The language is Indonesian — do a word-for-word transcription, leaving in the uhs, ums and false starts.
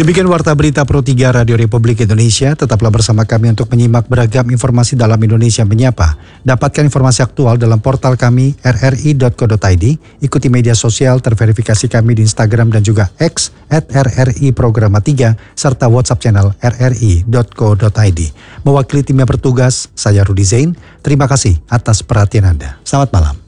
Demikian Warta Berita Pro tiga Radio Republik Indonesia. Tetaplah bersama kami untuk menyimak beragam informasi dalam Indonesia Menyapa. Dapatkan informasi aktual dalam portal kami r r i dot co dot i d. Ikuti media sosial terverifikasi kami di Instagram dan juga X at r r i programa tiga serta WhatsApp channel r r i dot co dot i d. Mewakili tim yang bertugas, saya Rudi Zain. Terima kasih atas perhatian Anda. Selamat malam.